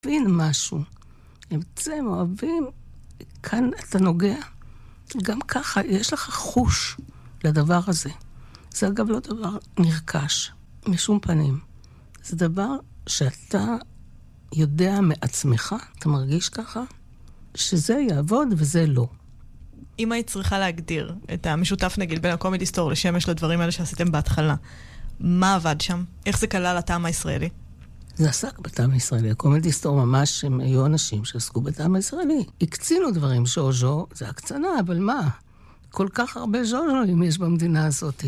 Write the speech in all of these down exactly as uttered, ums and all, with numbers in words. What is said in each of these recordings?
להבין משהו. הם אוהבים, כאן אתה נוגע. גם ככה, יש לך חוש לדבר הזה. זה אגב לא דבר נרכש, משום פנים. זה דבר שאתה יודע מעצמך, אתה מרגיש ככה, שזה יעבוד וזה לא. אם היית צריכה להגדיר את המשותף נגיד בין הקומדי סטור לשמש לדברים האלה שעשיתם בהתחלה, מה עבד שם? איך זה כלל הטעם הישראלי? זה עסק בטעם הישראלי. הקומדי סטור ממש הם היו אנשים שעסקו בטעם הישראלי. הקצינו דברים, ז'וז'ו, זה הקצנה, אבל מה? כל כך הרבה ז'וז'וים יש במדינה הזאת.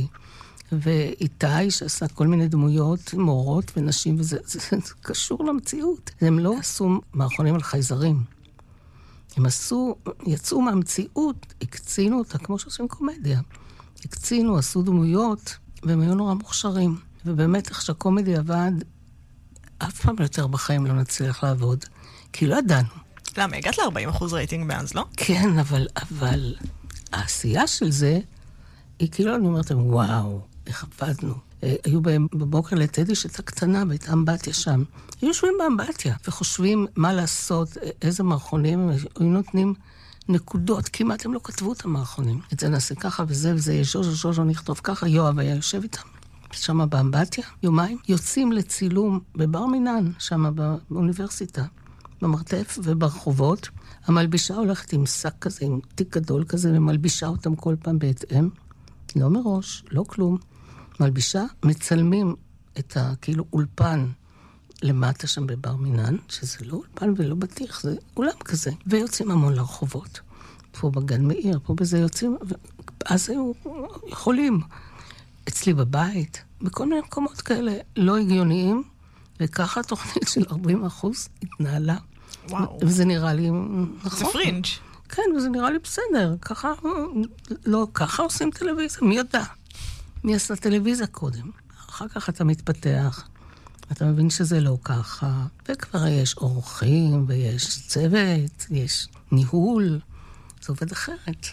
ואיתי שעשה כל מיני דמויות, מורות ונשים, וזה זה, זה, זה קשור למציאות. הם לא עשו מערכונים על חייזרים. הם עשו, יצאו מהמציאות, הקצינו אותה, כמו שעושים קומדיה. הקצינו, עשו דמויות, והם היו נורא מוכשרים. ובאמת, איך שהקומדי עבד, אף פעם יותר בחיים לא נצליח לעבוד. כי לא ידענו. למה? הגעת ל-ארבעים אחוז רייטינג באנז, לא? כן, אבל, אבל העשייה של זה, היא כאילו, אני אומרת, וואו, איך עבדנו. היו בהם בבוקר לטדי שהייתה קטנה, והייתה אמבטיה שם. היו יושבים באמבטיה, וחושבים מה לעשות, איזה מערכונים, הם היו נותנים נקודות, כמעט הם לא כתבו את המערכונים. את זה נעשה ככה וזה וזה, ז'וז'ו, ז'וז'ו, נכתוב ככה, יואב היה יושב איתם. שם באמבטיה, יומיים, יוצאים לצילום בבר מינן, שם באוניברסיטה, במרתף וברחובות. המלבישה הולכת עם שק כזה, עם תיק גדול כזה, ומלבישה אותם כל פעם בהתאם. לא מראש, לא כלום. מלבישה, מצלמים את הכאילו אולפן למטה שם בבר מינן, שזה לא אולפן ולא בטיח, זה אולם כזה. ויוצאים המון לרחובות. פה בגן מאיר, פה בזה יוצאים, ואז היו יכולים. אצלי בבית, בכל מיני מקומות כאלה לא הגיוניים, וככה התוכנית של ארבעים אחוז התנהלה. וואו. וזה נראה לי, נכון. זה פרינג'. כן, וזה נראה לי בסדר. ככה, לא, ככה עושים טלוויזיה. מי ידע? מי עשה טלוויזיה קודם? אחר כך אתה מתפתח, אתה מבין שזה לא ככה, וכבר יש אורחים, ויש צוות, יש ניהול, זה עובד אחרת.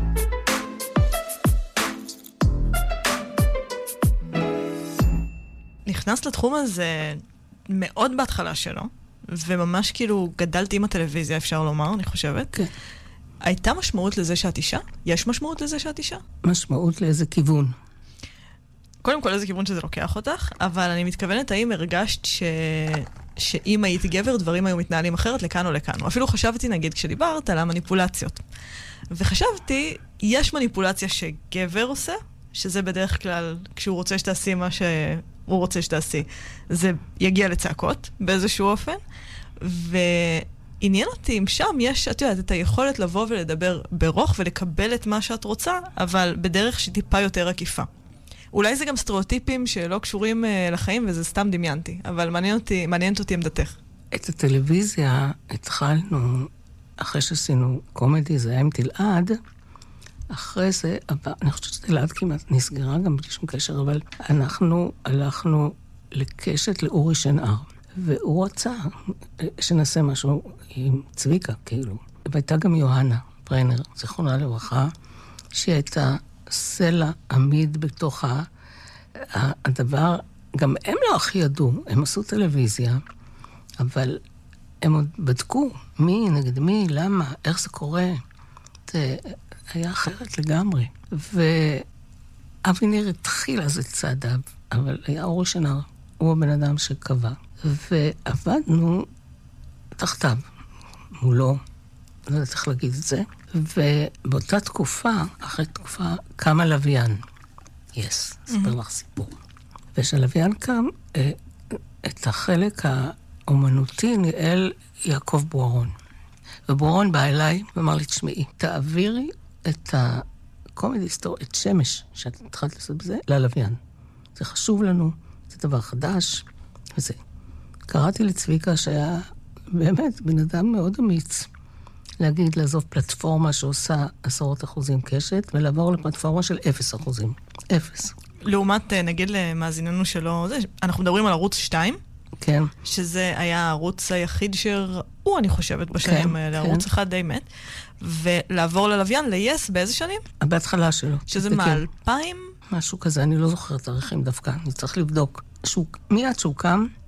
נכנס לתחום הזה מאוד בהתחלה שלו, וממש כאילו גדלתי עם הטלוויזיה, אפשר לומר, אני חושבת. כן. הייתה משמעות לזה שאת אישה? יש משמעות לזה שאת אישה? משמעות לאיזה כיוון. קודם כל איזה כיוון שזה לוקח אותך, אבל אני מתכוונת האם הרגשת ש... שאם הייתי גבר, דברים היו מתנהלים אחרת לכאן או לכאן. או אפילו חשבתי, נגיד, כשדיברת על המניפולציות. וחשבתי, יש מניפולציה שגבר עושה, שזה בדרך כלל, כשהוא רוצה שתעשי מה שהוא רוצה שתעשי, זה יגיע לצעקות באיזשהו אופן, ועניין אותי אם שם יש, את יודעת, את היכולת לבוא ולדבר ברוך ולקבל את מה שאת רוצה, אבל בדרך שטיפה יותר עקיפה. אולי זה גם סטריאוטיפים שלא קשורים uh, לחיים, וזה סתם דמיינתי, אבל מעניין אותי, מעניינת אותי עמדתך. את הטלוויזיה התחלנו, אחרי שעשינו קומדי, זה היה עם תלעד, אחרי זה, אני חושבת שתלעד כמעט נסגרה גם בלי שום קשר, אבל אנחנו הלכנו לקשת לאורי שנער, והוא רצה שנעשה משהו עם צביקה, כאילו. והייתה גם יוהנה ברנר, זיכרונה לברכה, שהיא הייתה סלע עמיד בתוך הדבר, גם הם לא הכי ידעו, הם עשו טלוויזיה, אבל הם עוד בדקו מי, נגד מי, למה, איך זה קורה. זה היה אחרת לגמרי. ואבי ניר התחיל אז את צעדיו, אבל היה אורי שנער, הוא הבן אדם שקבע. ועבדנו תחתיו, מולו, לא יודעת איך להגיד את זה, ובאותה תקופה, אחרי תקופה, קם הלוויין. יס, אספר לך סיפור. ושהלוויין קם, את החלק האומנותי ניהל יעקב בוארון. ובוארון בא אליי ואמר לי, תשמעי, תעבירי את הקומדי סטור, את שמש, שאת התחלת לעשות בזה, ללוויין. זה חשוב לנו, זה דבר חדש, וזה. קראתי לצביקה שהיה באמת בן אדם מאוד אמיץ, להגיד, לעזוב פלטפורמה שעושה עשרות אחוזים קשת, ולעבור לפלטפורמה של אפס אחוזים. אפס. לעומת, נגיד למאזיננו שלו, זה, אנחנו מדברים על ערוץ שתיים, כן. שזה היה הערוץ היחיד שראו, אני חושבת, בשנים האלה, כן, ערוץ כן. אחד די מת, ולעבור ללוויין, ל-yes, באיזה שנים? בהתחלה שלו. שזה מה, אלפיים? משהו כזה, אני לא זוכרת תאריכים דווקא, אני צריך לבדוק. שהוא, מיד שהוא קם,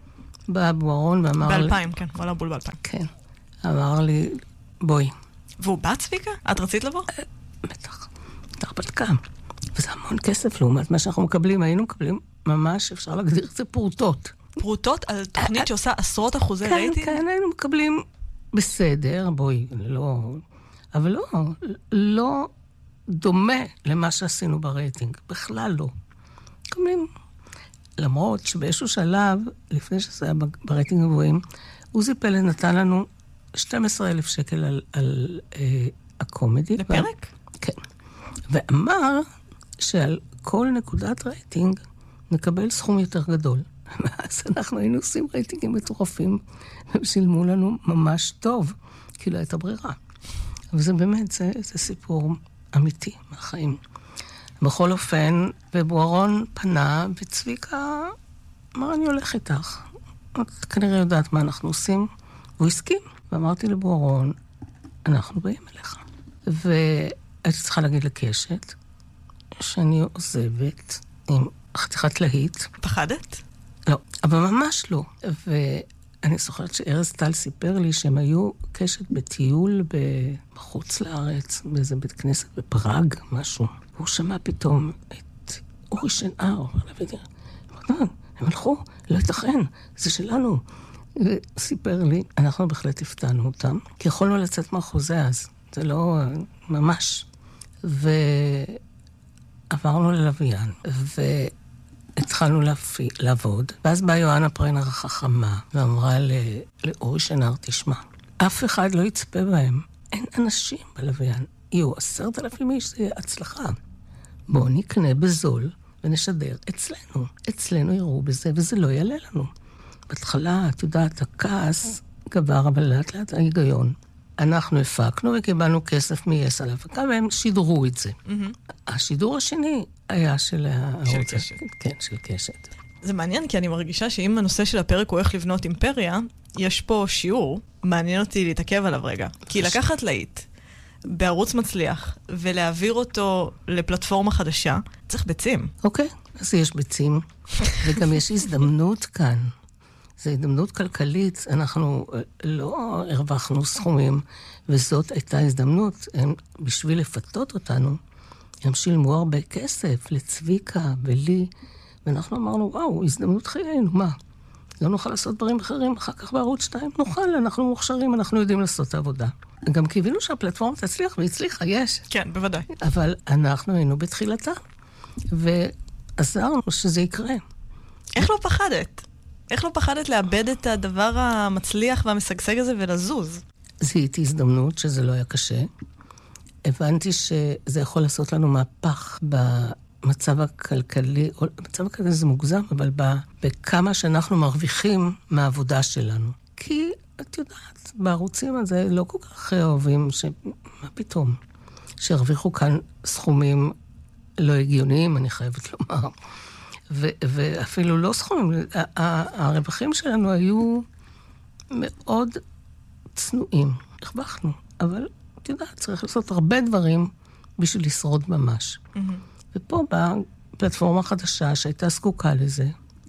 בא בוארון ואמר... ב-אלפיים, כן, הוא עלה בול ב-אלפיים. כן, אמר לי, בואי. והוא בא, צביקה? את רצית לבוא? בטח, בטח בדקה. וזה המון כסף לעומת מה שאנחנו מקבלים. היינו מקבלים ממש, אפשר להגדיר את זה פרוטות. פרוטות על תוכנית שעושה עשרות אחוזי רייטינג? כן, כן, היינו מקבלים בסדר, בואי, לא... אבל לא, לא דומה למה שעשינו ברייטינג. בכלל לא. מקבלים... למרות שבאיזשהו שלב, לפני שזה היה ברייטינג הגבוהים, עוזי פלד נתן לנו שנים עשר אלף שקל על, על אה, הקומדי. לפרק? ו... כן. ואמר שעל כל נקודת רייטינג נקבל סכום יותר גדול. אז אנחנו היינו עושים רייטינגים מטורפים, והם שילמו לנו ממש טוב, כי לא הייתה ברירה. אבל זה באמת, זה, זה סיפור אמיתי מהחיים. בכל אופן, ובוארון פנה, וצביקה אמר, אני הולך איתך. את כנראה יודעת מה אנחנו עושים. והוא הסכים. ואמרתי לבוארון, אנחנו באים אליך. והייתי צריכה להגיד לקשת, שאני עוזבת עם חתיכת להיט. פחדת? לא, אבל ממש לא. ואני זוכרת שארז טל סיפר לי שהם היו קשת בטיול בחוץ לארץ, באיזה בית כנסת בפראג, משהו. והוא שמע פתאום את אורי שנער, הם הלכו, לא ייתכן, זה שלנו. וסיפר לי, אנחנו בהחלט הפתענו אותם, כי יכולנו לצאת מהחוזה אז, זה לא ממש. ועברנו ללוויין, והתחלנו להפי, לעבוד, ואז באה יואנה פריינר החכמה, ואמרה לאורי שנער, תשמע, אף אחד לא יצפה בהם, אין אנשים בלוויין. יהיו עשרת אלפים איש, זה יהיה הצלחה. בואו נקנה בזול ונשדר אצלנו. אצלנו יראו בזה, וזה לא יעלה לנו. בהתחלה, את יודעת, הכעס גבר, אבל לאט לאט ההיגיון. אנחנו הפקנו וקיבלנו כסף מ-יס על ההפקה, והם שידרו את זה. Mm-hmm. השידור השני היה של הערוץ. של קשת. כן, של קשת. זה מעניין, כי אני מרגישה שאם הנושא של הפרק הוא איך לבנות אימפריה, יש פה שיעור, מעניין אותי להתעכב עליו רגע. כי לקחת להיט בערוץ מצליח, ולהעביר אותו לפלטפורמה חדשה, צריך ביצים. אוקיי, אז יש ביצים, וגם יש הזדמנות כאן. זו הזדמנות כלכלית, אנחנו לא הרווחנו סכומים, וזאת הייתה הזדמנות, הם, בשביל לפתות אותנו, הם שילמו הרבה כסף לצביקה ולי, ואנחנו אמרנו, וואו, הזדמנות חיינו, מה? לא נוכל לעשות דברים אחרים, אחר כך בערוץ שתיים נוכל, אנחנו מוכשרים, אנחנו יודעים לעשות את העבודה. גם קיווינו שהפלטפורמה תצליח, והצליחה, יש. כן, בוודאי. אבל אנחנו היינו בתחילתה, ועזרנו שזה יקרה. איך לא פחדת? איך לא פחדת לאבד את הדבר המצליח והמשגשג הזה ולזוז? זיהיתי הזדמנות שזה לא היה קשה. הבנתי שזה יכול לעשות לנו מהפך במצב הכלכלי, או במצב הכלכלי זה מוגזם, אבל בכמה שאנחנו מרוויחים מהעבודה שלנו. כי את יודעת, בערוצים הזה לא כל כך אוהבים, ש... מה פתאום? שהרוויחו כאן סכומים לא הגיוניים, אני חייבת לומר. ו- ואפילו לא סכומים. הרווחים שלנו היו מאוד צנועים. הרווחנו. אבל, את יודעת, צריך לעשות הרבה דברים בשביל לשרוד ממש. Mm-hmm. ופה באה פלטפורמה חדשה שהייתה זקוקה לזה.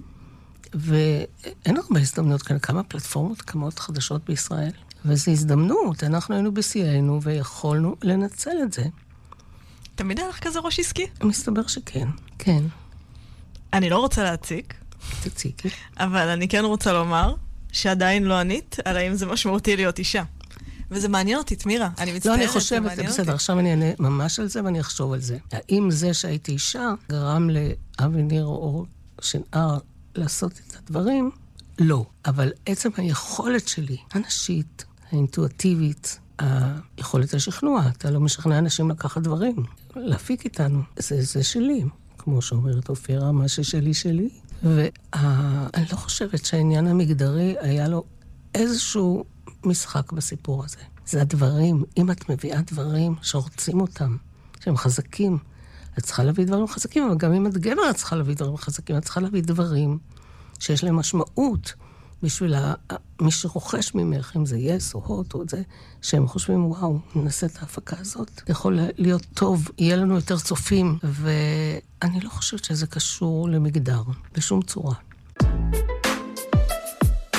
ואין הרבה הזדמנות כאן, כמה פלטפורמות קמות חדשות בישראל. וזו הזדמנות, אנחנו היינו בסיינו ויכולנו לנצל את זה. תמיד היה לך כזה ראש עסקי? מסתבר שכן, כן. אני לא רוצה להציק. תציקי. אבל אני כן רוצה לומר שעדיין לא ענית על האם זה משמעותי להיות אישה. וזה מעניין אותי, תמירה. אני מצטערת, לא, אני חושבת, בסדר, עכשיו אני אענה ממש על זה ואני אחשוב על זה. האם זה שהייתי אישה גרם לאבי ניר או שנער לעשות את הדברים? לא. אבל עצם היכולת שלי, הנשית, האינטואטיבית, היכולת השכנוע, אתה לא משכנע אנשים לקחת דברים, להפיק איתנו. זה, זה שלי, כמו שאומרת אופירה, מה ששלי שלי. ואני לא חושבת שהעניין המגדרי היה לו איזשהו משחק בסיפור הזה. זה הדברים, אם את מביאה דברים שרוצים אותם, שהם חזקים, את צריכה להביא דברים חזקים, אבל גם אם את גבר את צריכה להביא דברים חזקים, את צריכה להביא דברים שיש להם משמעות בשביל מי שרוכש ממך, אם זה יס או הוט או את זה, שהם חושבים, וואו, ננסה את ההפקה הזאת, יכול להיות טוב, יהיה לנו יותר צופים, ואני לא חושבת שזה קשור למגדר, בשום צורה.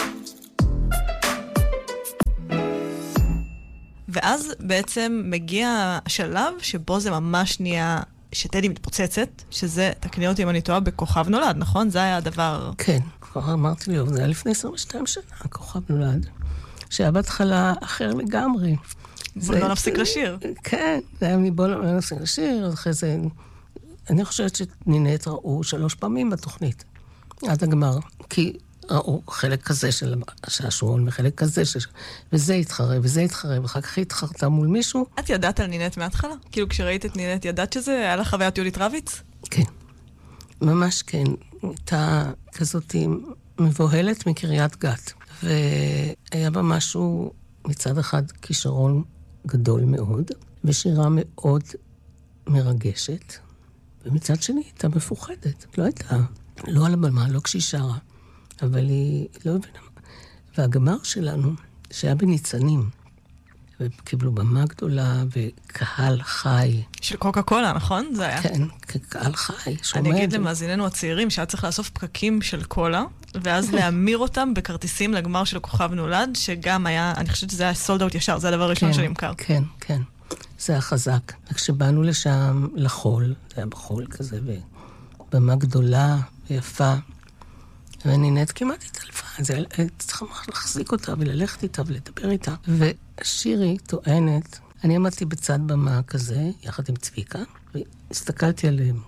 ואז בעצם מגיע השלב שבו זה ממש נהיה שטדי מתפוצצת, שזה, תקני אותי אם אני טועה, בכוכב נולד, נכון? זה היה הדבר... כן, כבר אמרתי לי, זה היה לפני עשרים ושתיים שנה, כוכב נולד, שהיה בהתחלה אחר לגמרי. בוא לא נפסיק לשיר. כן, זה היה מבוא לא נפסיק לשיר, אחרי זה... אני חושבת שנינט ראו שלוש פעמים בתוכנית, עד הגמר, כי ראו חלק כזה של השעשועון, וחלק כזה של... וזה התחרה, וזה התחרה, ואחר כך היא התחרתה מול מישהו. את ידעת על נינט מההתחלה? כאילו כשראית את נינט, ידעת שזה היה לך חוויית יולית רביץ? כן, ממש כן. הייתה כזאת מבוהלת מקריית גת, והיה בה משהו מצד אחד כישרון גדול מאוד, ושירה מאוד מרגשת, ומצד שני הייתה מפוחדת, לא הייתה, לא על הבמה, לא כשהיא שרה, אבל היא לא הבינה. והגמר שלנו, שהיה בניצנים, וקיבלו במה גדולה, וקהל חי. של קוקה קולה, נכון? זה היה? כן, קהל חי. אני אגיד למאזיננו הצעירים, שהיה צריך לאסוף פקקים של קולה, ואז להמיר אותם בכרטיסים לגמר של כוכב נולד, שגם היה, אני חושבת שזה היה סולד אאוט ישר, זה הדבר הראשון שנמכר. כן, כן. זה היה חזק. וכשבאנו לשם לחול, זה היה בחול כזה, ובמה גדולה ויפה, ונינט כמעט התעלפה, אז הייתי צריכה להחזיק אותה וללכת איתה ולדבר איתה. ושירי טוענת, אני עמדתי בצד במה כזה, יחד עם צביקה, והסתכלתי עליהם,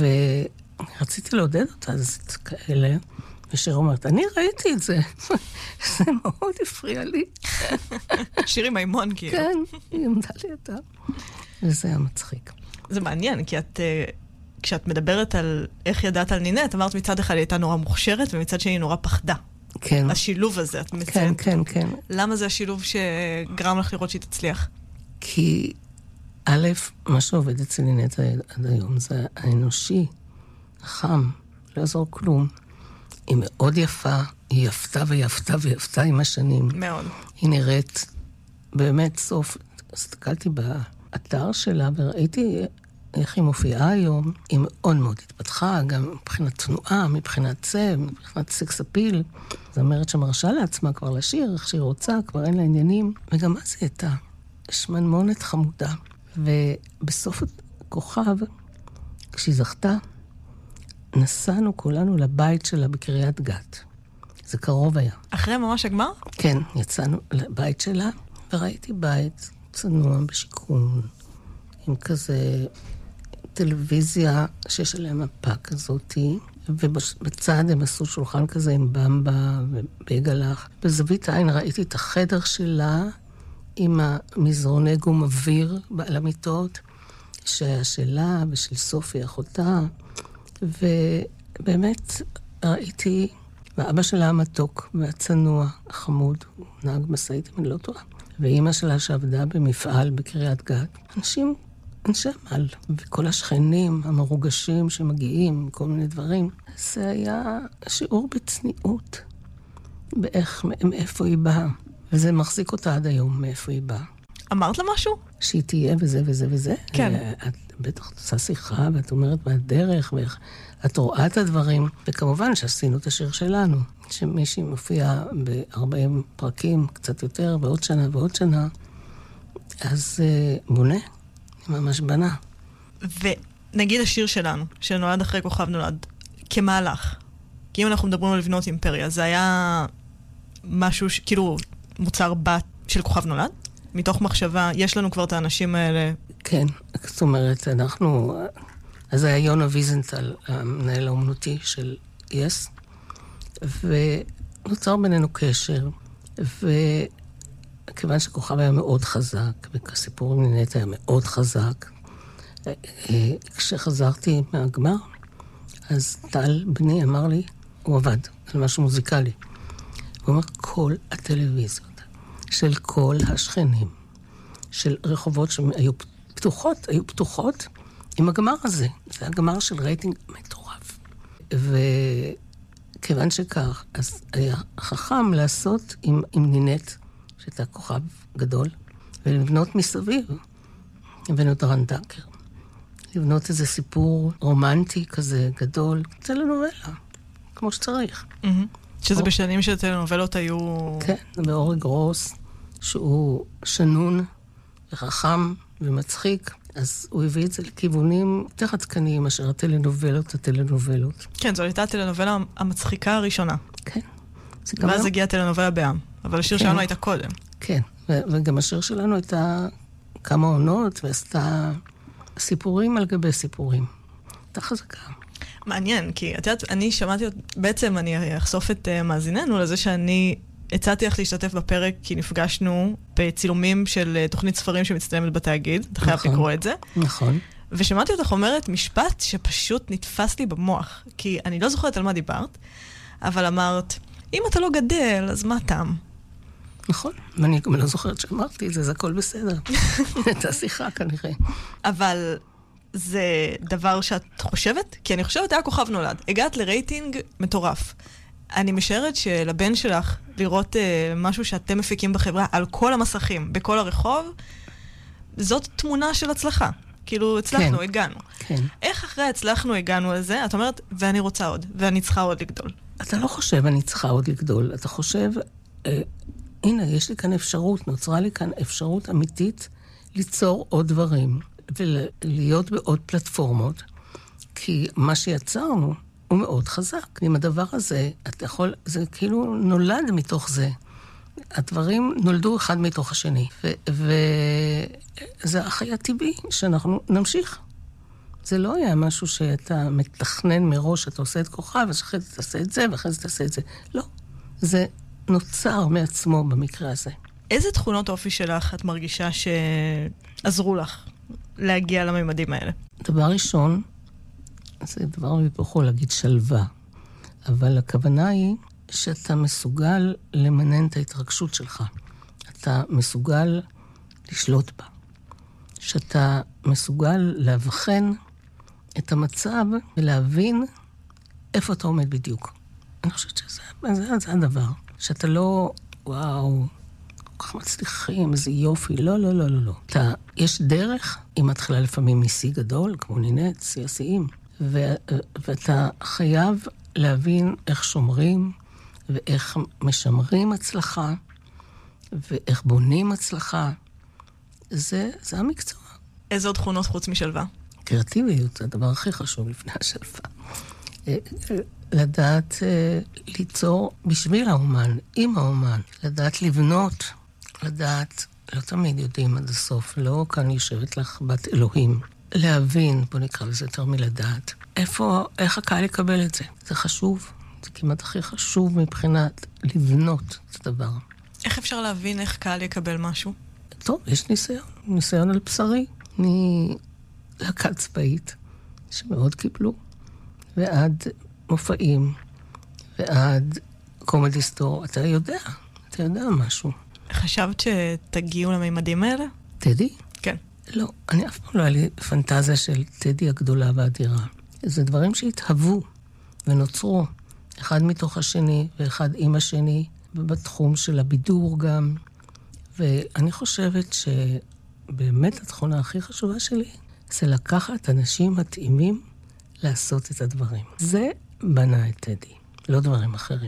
ורציתי לעודד אותה, אז כאלה, ושירי אומרת, אני ראיתי את זה, זה מאוד הפריע לי. שירי מימון כאילו. כן, היא עמדה לי אותה, וזה היה מצחיק. זה מעניין, כי את... כשאת מדברת על איך ידעת על נינט, אמרת מצד אחד היא הייתה נורא מוכשרת, ומצד שני היא נורא פחדה. כן. השילוב הזה, את מציינת. כן, כן, כן. למה זה השילוב שגרם לך לראות שהיא תצליח? כי א', מה שעובד אצל נינט עד היום זה האנושי, החם, לא יעזור כלום. היא מאוד יפה, היא יפתה ויפתה ויפתה עם השנים. מאוד. היא נראית באמת סוף. הסתכלתי באתר שלה וראיתי... איך היא מופיעה היום, היא מאוד מאוד התפתחה, גם מבחינת תנועה, מבחינת צב, מבחינת סקס אפיל. זאת אומרת שמרשה לעצמה כבר לשיר, איך שהיא רוצה, כבר אין לה עניינים. וגם אז היא הייתה שמנמונת חמודה. ובסוף הכוכב, כשהיא זכתה, נסענו כולנו לבית שלה בקריית גת. זה קרוב היה. אחרי ממש הגמר? כן, יצאנו לבית שלה, וראיתי בית צנוע בשיקום, עם כזה... טלוויזיה שיש עליה מפה כזאת, ובצד הם עשו שולחן כזה עם במבה ובגלח. בזווית העין ראיתי את החדר שלה עם המזרוני גום אוויר על המיטות, שהיה שלה ושל סופי אחותה, ובאמת ראיתי, ואבא שלה המתוק והצנוע, החמוד, הוא נהג משאית אם אני לא טועה, ואימא שלה שעבדה במפעל בקריית גת. אנשים אנשי עמל, וכל השכנים המרוגשים שמגיעים, כל מיני דברים. זה היה שיעור בצניעות, באיך, מאיפה היא באה. וזה מחזיק אותה עד היום, מאיפה היא באה. אמרת לה משהו? שהיא תהיה וזה וזה וזה. כן. את בטח עושה שיחה, ואת אומרת מהדרך, ואיך את רואה את הדברים. וכמובן שעשינו את השיר שלנו, שמישהי מופיע ב-ארבעים פרקים, קצת יותר, ועוד שנה ועוד שנה, אז uh, בונה. ממש בנה. ונגיד השיר שלנו, שנולד אחרי כוכב נולד, כמהלך. כי אם אנחנו מדברים על לבנות אימפריה, זה היה משהו, ש... כאילו, מוצר בת של כוכב נולד? מתוך מחשבה, יש לנו כבר את האנשים האלה. כן, זאת אומרת, אנחנו... אז זה היה יונה ויזנטל, המנהל האומנותי של יס, ונוצר בינינו קשר, ו... כיוון שכוכב היה מאוד חזק, והסיפור עם נינט היה מאוד חזק, כשחזרתי מהגמר, אז טל בני אמר לי, הוא עבד על משהו מוזיקלי. הוא אומר, כל הטלוויזיות של כל השכנים, של רחובות שהיו פתוחות, היו פתוחות עם הגמר הזה. זה הגמר של רייטינג מטורף. וכיוון שכך, אז היה חכם לעשות עם, עם נינט, שהייתה כוכב גדול, ולבנות מסביב, הבאנו את הרנדקר. לבנות איזה סיפור רומנטי כזה גדול, טלנובלה, כמו שצריך. שזה בשנים שטלנובלות היו... כן, באורי גרוס, שהוא שנון וחכם ומצחיק, אז הוא הביא את זה לכיוונים יותר עדכניים מאשר הטלנובלות, הטלנובלות. כן, זו הייתה הטלנובלה המצחיקה הראשונה. כן. ואז לא... הגיעה הטלנובלה בעם. אבל השיר כן. שלנו הייתה קודם. כן, ו- וגם השיר שלנו הייתה כמה עונות, ועשתה סיפורים על גבי סיפורים. הייתה חזקה. מעניין, כי את יודעת, אני שמעתי, בעצם אני אחשוף את uh, מאזיננו לזה שאני הצעתי לך להשתתף בפרק, כי נפגשנו בצילומים של uh, תוכנית ספרים שמצטלמת בתאגיד. אתה חייב לקרוא את זה. נכון. ושמעתי אותך אומרת משפט שפשוט נתפס לי במוח. כי אני לא זוכרת על מה דיברת, אבל אמרת, אם אתה לא גדל, אז מה טעם? נכון, ואני גם לא זוכרת שאמרתי את זה, זה הכל בסדר. את השיחה כנראה. אבל זה דבר שאת חושבת? כי אני חושבת, היה כוכב נולד. הגעת לרייטינג מטורף. אני משערת שלבן שלך לראות uh, משהו שאתם מפיקים בחברה על כל המסכים, בכל הרחוב, זאת תמונה של הצלחה. כאילו, הצלחנו, כן, הגענו. כן. איך אחרי הצלחנו, הגענו על זה? את אומרת, ואני רוצה עוד, ואני צריכה עוד לגדול. אתה לא חושב, אני צריכה עוד לגדול. אתה חושב, אה, הנה, יש לי כאן אפשרות, נוצרה לי כאן אפשרות אמיתית ליצור עוד דברים, ולהיות בעוד פלטפורמות, כי מה שיצרנו הוא מאוד חזק. עם הדבר הזה, אתה יכול, זה כאילו נולד מתוך זה. הדברים נולדו אחד מתוך השני, וזה החיה טבעי שאנחנו נמשיך. זה לא היה משהו שאתה מתכנן מראש, אתה עושה את כוכב, ואחרי זה תעשה את זה, ואחרי זה תעשה את זה. לא. זה נוצר מעצמו במקרה הזה. איזה תכונות אופי שלך את מרגישה שעזרו לך להגיע לממדים האלה? דבר ראשון, זה דבר מפוחו להגיד שלווה, אבל הכוונה היא שאתה מסוגל למנן את ההתרגשות שלך. אתה מסוגל לשלוט בה. שאתה מסוגל להבחן את המצב ולהבין איפה אתה עומד בדיוק. אני חושבת שזה זה, זה הדבר. שאתה לא, וואו, כל כך מצליחים, איזה יופי. לא, לא, לא, לא, לא. אתה, יש דרך, היא מתחילה לפעמים משיא גדול, כמו נינט, שיא השיאים. ו, ואתה חייב להבין איך שומרים, ואיך משמרים הצלחה, ואיך בונים הצלחה. זה, זה המקצוע. איזה עוד תכונות חוץ משלווה? קריאטיביות, זה הדבר הכי חשוב לפני השלווה. לדעת ליצור בשביל האומן, עם האומן. לדעת לבנות, לדעת, לא תמיד יודעים עד הסוף, לא כאן יושבת לך בת אלוהים. להבין, בוא נקרא לזה יותר מלדעת, איפה, איך הקהל יקבל את זה. זה חשוב, זה כמעט הכי חשוב מבחינת לבנות את הדבר. איך אפשר להבין איך קהל יקבל משהו? טוב, יש ניסיון, ניסיון על בשרי. מלהקת צבאית, שמאוד קיבלו, ועד מופעים, ועד קומדי סטור. אתה יודע, אתה יודע משהו. חשבת שתגיעו לממדים האלה? טדי? כן. לא, אני אף פעם לא היה לי פנטזיה של טדי הגדולה והאדירה. זה דברים שהתהוו ונוצרו, אחד מתוך השני ואחד עם השני, ובתחום של הבידור גם. ואני חושבת שבאמת התכונה הכי חשובה שלי זה לקחת אנשים מתאימים לעשות את הדברים. זה בנה את טדי, לא דברים אחרים.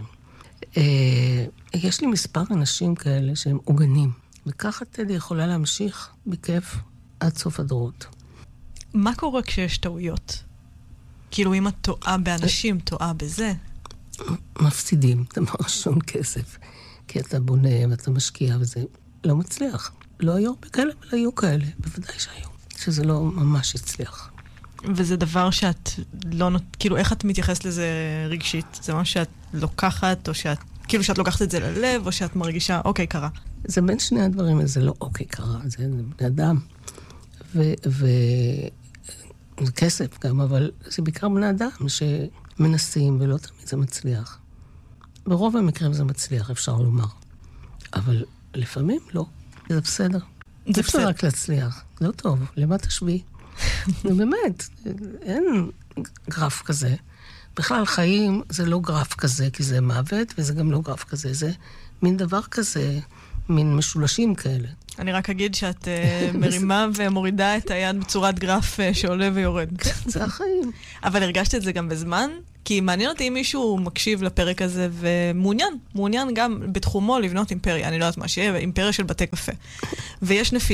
יש לי מספר אנשים כאלה שהם עוגנים, וככה טדי יכולה להמשיך בכיף עד סוף הדורות. מה קורה כשיש טעויות? כאילו אם את טועה באנשים, טועה בזה? מפסידים, אתה מרשום כסף, כי אתה בונה ואתה משקיע וזה לא מצליח. לא היו הרבה כאלה, אבל היו כאלה, בוודאי שהיו, שזה לא ממש הצליח. וזה דבר שאת לא, כאילו איך את מתייחסת לזה רגשית? זה מה שאת לוקחת, או שאת, כאילו שאת לוקחת את זה ללב, או שאת מרגישה, אוקיי, קרה. זה בין שני הדברים, זה לא אוקיי, קרה, זה בני אדם. ו... ו... זה כסף גם, אבל זה בעיקר בני אדם שמנסים ולא תמיד זה מצליח. ברוב המקרים זה מצליח, אפשר לומר. אבל לפעמים לא, זה בסדר. זה בסדר רק להצליח, לא טוב, למה תשבי? באמת, אין גרף כזה. בכלל חיים זה לא גרף כזה, כי זה מוות, וזה גם לא גרף כזה, זה מין דבר כזה, מין משולשים כאלה. אני רק אגיד שאת מרימה ומורידה את היד בצורת גרף שעולה ויורד. כן, זה החיים. אבל הרגשת את זה גם בזמן? כי מעניין אותי אם מישהו מקשיב לפרק הזה ומעוניין, מעוניין גם בתחומו לבנות אימפריה. אני לא יודעת מה שיהיה, אימפריה של בתי קפה. ויש נפילה.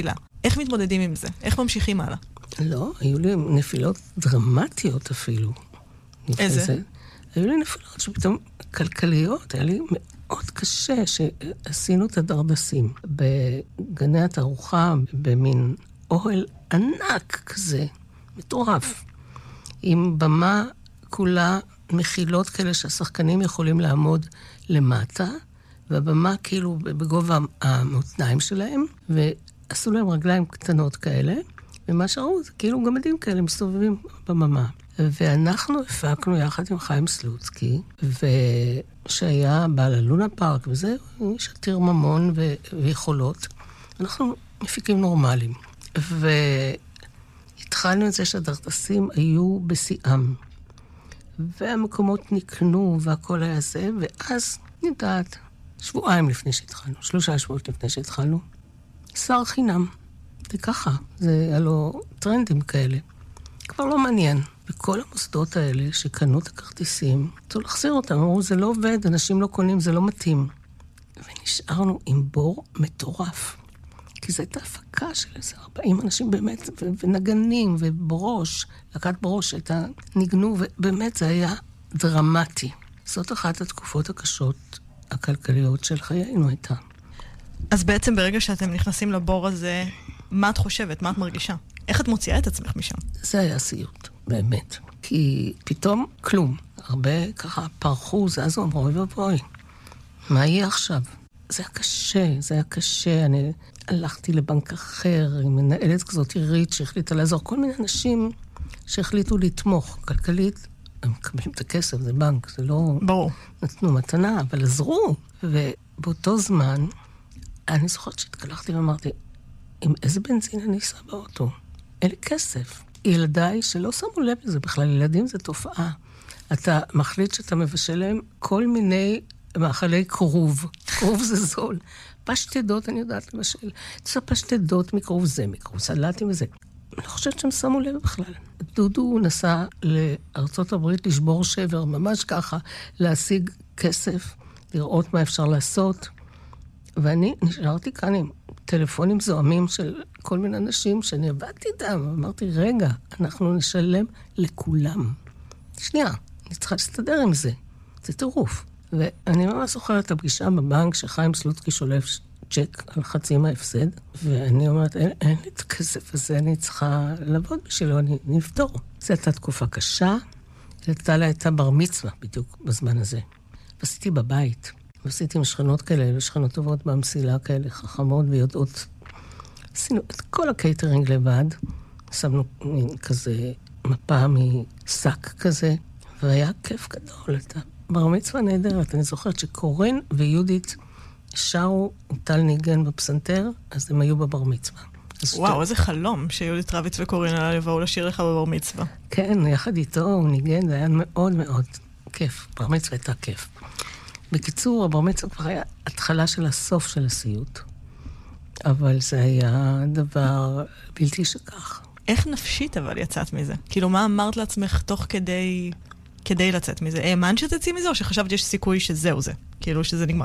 איך מתמודדים עם זה? איך ממשיכים הלאה? לא, היו לי נפילות דרמטיות אפילו. איזה? זה. היו לי נפילות שפתאום כלכליות, היה לי מאוד קשה שעשינו את הדרדסים. בגני התערוכה, במין אוהל ענק כזה, מטורף, עם במה כולה מחילות כאלה שהשחקנים יכולים לעמוד למטה, והבמה כאילו בגובה המותניים שלהם, ועשו להם רגליים קטנות כאלה, ומה שראו זה כאילו גמדים כאלה מסתובבים בממה. ואנחנו הפקנו יחד עם חיים סלוצקי, ושהיה בעל הלונה פארק וזה, איש עתיר ממון ו- ויכולות. אנחנו מפיקים נורמליים. והתחלנו את זה שהדרדסים היו בשיאם. והמקומות נקנו והכל היה זה, ואז נדעת, שבועיים לפני שהתחלנו, שלושה שבועות לפני שהתחלנו, שר חינם. זה ככה, זה היה לו טרנדים כאלה. כבר לא מעניין. וכל המוסדות האלה שקנו את הכרטיסים, רצו להחזיר אותם, אמרו, זה לא עובד, אנשים לא קונים, זה לא מתאים. ונשארנו עם בור מטורף. כי זו הייתה הפקה של איזה ארבעים אנשים באמת, ו- ונגנים, ובראש, להקת בראש הייתה ניגנו, ובאמת זה היה דרמטי. זאת אחת התקופות הקשות הכלכליות של חיינו הייתה. אז בעצם ברגע שאתם נכנסים לבור הזה, מה את חושבת? מה את מרגישה? איך את מוציאה את עצמך משם? זה היה סיוט, באמת. כי פתאום כלום. הרבה ככה פרחו, זזו, אמרו, אוי ובוי. מה יהיה עכשיו? זה היה קשה, זה היה קשה. אני הלכתי לבנק אחר, עם מנהלת כזאת עירית שהחליטה לעזור. כל מיני אנשים שהחליטו לתמוך. כלכלית, הם מקבלים את הכסף, זה בנק, זה לא... ברור. נתנו מתנה, אבל עזרו. ובאותו זמן, אני זוכרת שהתקלחתי ואמרתי, עם איזה בנזין אני אסע באוטו? אין לי כסף. ילדיי שלא שמו לב לזה בכלל, ילדים זה תופעה. אתה מחליט שאתה מבשל להם כל מיני מאכלי קרוב. קרוב זה זול. פשטדות אני יודעת לבשל. תעשה פשטדות מקרוב זה, מקרוב סלטים וזה. אני חושבת שהם שמו לב בכלל. דודו נסע לארצות הברית לשבור שבר, ממש ככה, להשיג כסף, לראות מה אפשר לעשות. ואני נשארתי כאן עם טלפונים זוהמים של כל מיני אנשים שאני עבדתי איתם. אמרתי, רגע, אנחנו נשלם לכולם. שנייה, אני צריכה להסתדר עם זה. זה טירוף. ואני ממש זוכרת את הפגישה בבנק שחיים סלוצקי שולף צ'ק על חצי מההפסד, ואני אומרת, אין, אין לי את הכסף הזה, אני צריכה לעבוד בשבילו, אני נפתור. זו הייתה תקופה קשה, לטלה הייתה בר מצווה בדיוק בזמן הזה. ועשיתי בבית. ועשיתי עם שכנות כאלה, ושכנות טובות במסילה כאלה, חכמות ויודעות. עשינו את כל הקייטרינג לבד, שמנו כזה מפה משק כזה, והיה כיף גדול. את הבר מצווה נהדרת. אני זוכרת שקורן ויהודית שרו טל ניגן בפסנתר, אז הם היו בבר מצווה. וואו, איזה חלום שיהודית רביץ וקורין עלה לבואו לשיר לך בבר מצווה. כן, יחד איתו הוא ניגן, זה היה מאוד מאוד כיף. בר מצווה הייתה כיף. בקיצור, הבר מצווה כבר היה התחלה של הסוף של הסיוט. אבל זה היה דבר בלתי שכח. איך נפשית אבל יצאת מזה? כאילו, מה אמרת לעצמך תוך כדי, כדי לצאת מזה? האמנת שתצאי מזה, או שחשבת שיש סיכוי שזהו זה? כאילו, שזה נגמר?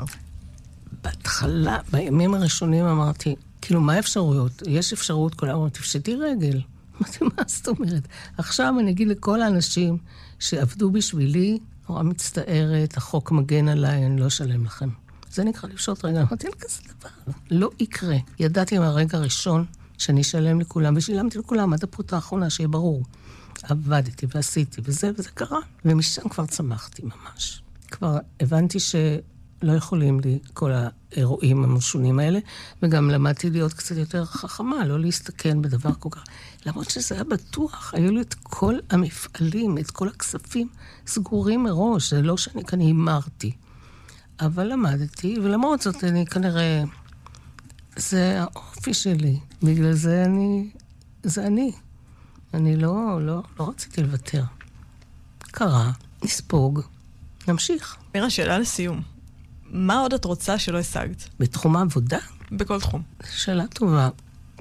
בהתחלה, בימים הראשונים אמרתי, כאילו, מה האפשרויות? יש אפשרות, כל היום, תפשטי רגל. אמרתי, מה זאת אומרת? עכשיו אני אגיד לכל האנשים שעבדו בשבילי, נורא מצטערת, החוק מגן עליי, אני לא אשלם לכם. זה נקרא לפשוט רגע, אמרתי, אין כזה דבר. לא יקרה. ידעתי מהרגע הראשון שאני אשלם לכולם, ושילמתי לכולם עד הפרוטה האחרונה, שיהיה ברור. עבדתי ועשיתי, וזה וזה קרה. ומשם כבר צמחתי ממש. כבר הבנתי שלא יכולים לי כל האירועים המשונים האלה, וגם למדתי להיות קצת יותר חכמה, לא להסתכן בדבר כל כך. למרות שזה היה בטוח, היו לי את כל המפעלים, את כל הכספים סגורים מראש, זה לא שאני כאן הימרתי. אבל למדתי, ולמרות זאת אני כנראה, זה האופי שלי, בגלל זה אני, זה אני. אני לא, לא, לא רציתי לוותר. קרה, נספוג, נמשיך. מירה, שאלה לסיום. מה עוד את רוצה שלא השגת? בתחום העבודה? בכל תחום. שאלה טובה,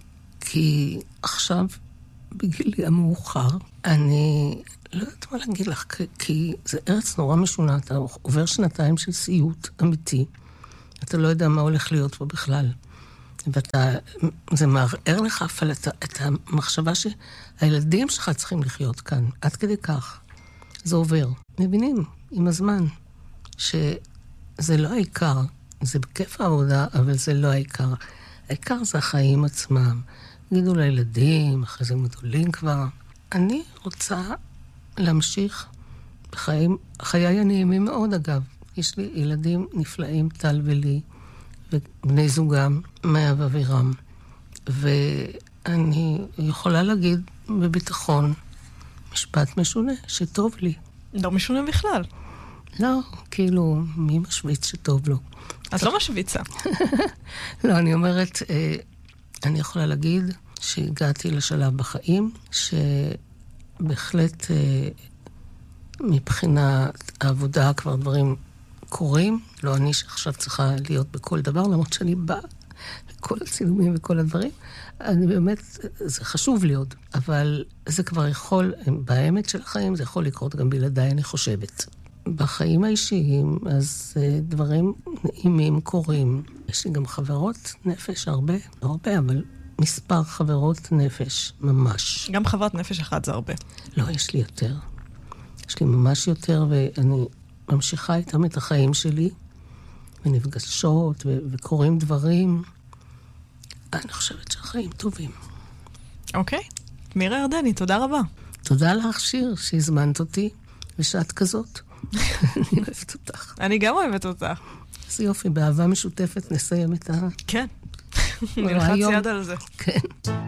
כי עכשיו, בגילי המאוחר, אני לא יודעת מה להגיד לך, כי זה ארץ נורא משונה, אתה עובר שנתיים של סיוט אמיתי, אתה לא יודע מה הולך להיות פה בכלל. ואתה, זה מערער לך אבל את, את המחשבה שהילדים שלך צריכים לחיות כאן, עד כדי כך. זה עובר. מבינים, עם הזמן, שזה לא העיקר, זה בכיף העבודה, אבל זה לא העיקר. העיקר זה החיים עצמם. גידו לילדים, אחרי זה גדולים כבר. אני רוצה להמשיך בחיים, חיי הנעימים מאוד אגב. יש לי ילדים נפלאים, טל ולי, ובני זוגם, מאיה ואבירם. ואני יכולה להגיד בביטחון, משפט משונה, שטוב לי. לא משונה בכלל. לא, כאילו, מי משוויץ שטוב לו? אז לא משוויצה. לא, אני אומרת, אני יכולה להגיד שהגעתי לשלב בחיים, שבהחלט מבחינת העבודה כבר דברים קורים. לא אני שעכשיו צריכה להיות בכל דבר, למרות שאני באה לכל הצילומים וכל הדברים. אני באמת, זה חשוב לי עוד, אבל זה כבר יכול, באמת של החיים, זה יכול לקרות גם בלעדיי, אני חושבת. בחיים האישיים, אז דברים נעימים קורים. יש לי גם חברות נפש, הרבה, לא הרבה, אבל מספר חברות נפש, ממש. גם חברת נפש אחת זה הרבה. לא, יש לי יותר. יש לי ממש יותר, ואני ממשיכה איתם את החיים שלי, ונפגשות, ו- וקוראים דברים. אני חושבת שהחיים טובים. אוקיי. מירה ירדני, תודה רבה. תודה לך, שיר, שהזמנת אותי, ושאת כזאת. אני אוהבת אותך. אני גם אוהבת אותך. אז יופי, באהבה משותפת נסיים את ה... כן. נלחץ יד על זה. כן.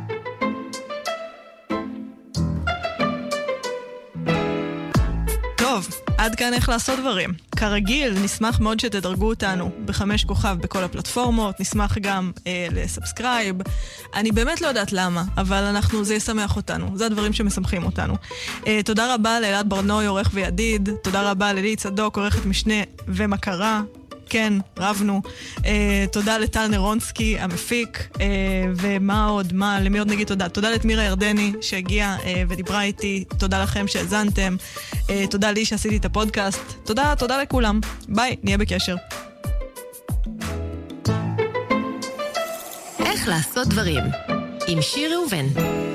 טוב, עד כאן איך לעשות דברים. כרגיל, נשמח מאוד שתדרגו אותנו בחמש כוכב בכל הפלטפורמות, נשמח גם אה, לסאבסקרייב. אני באמת לא יודעת למה, אבל אנחנו, זה ישמח אותנו. זה הדברים שמשמחים אותנו. אה, תודה רבה לאלעד ברנוי, עורך וידיד. תודה רבה ללי צדוק, עורכת משנה ומכרה. כן, רבנו. אה, תודה לטל נרונסקי, המפיק. אה, ומה עוד? מה? למי עוד נגיד תודה? תודה לתמירה ירדני שהגיעה אה, ודיברה איתי. תודה לכם שהזנתם. אה, תודה לי שעשיתי את הפודקאסט. תודה, תודה לכולם. ביי, נהיה בקשר. איך לעשות דברים עם שיר ראובן.